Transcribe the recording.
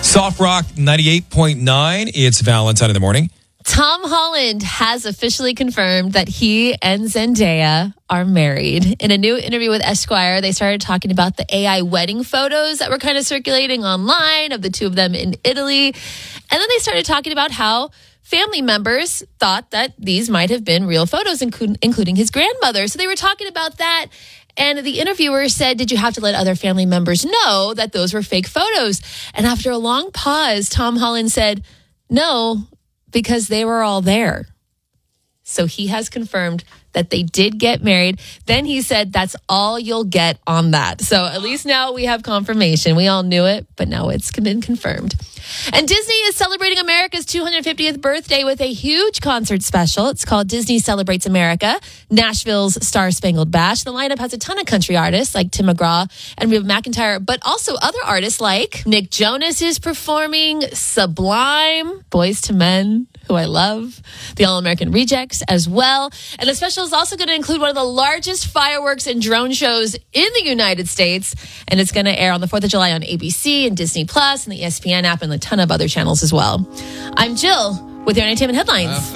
Soft Rock 98.9. It's Valentine in the morning. Tom Holland has officially confirmed that he and Zendaya are married. In a new interview with Esquire, they started talking about the AI wedding photos that were kind of circulating online of the two of them in Italy. And then they started talking about how family members thought that these might have been real photos, including his grandmother. So they were talking about that. And the interviewer said, did you have to let other family members know that those were fake photos? And after a long pause, Tom Holland said, no, because they were all there. So he has confirmed that they did get married. Then he said, that's all you'll get on that. So at least now we have confirmation. We all knew it, but now it's been confirmed. And Disney is celebrating America's 250th birthday with a huge concert special. It's called Disney Celebrates America, Nashville's Star Spangled Bash. The lineup has a ton of country artists like Tim McGraw and Reba McEntire, but also other artists like Nick Jonas is performing, Sublime, Boyz II Men, who I love, the All-American Rejects as well. And the special is also going to include one of the largest fireworks and drone shows in the United States. And it's going to air on the 4th of July on ABC and Disney Plus and the ESPN app and a ton of other channels as well. I'm Jill with your entertainment headlines.